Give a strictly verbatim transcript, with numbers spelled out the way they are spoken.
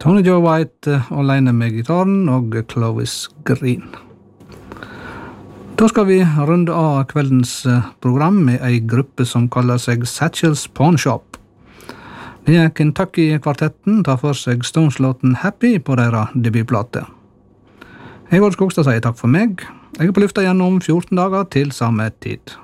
Tony Joe White alene med gitaren og Clovis Green. Da skal vi runde av kveldens program med ei gruppe som kaller seg Satchel's Pawn Shop. Denne Kentucky-kvartetten tar for seg Stones-låten Happy på deres debutplate. Jeg, Odd Skogstad, sier takk for meg. Jeg er på lufta igjen om fjorten dager til samme tid.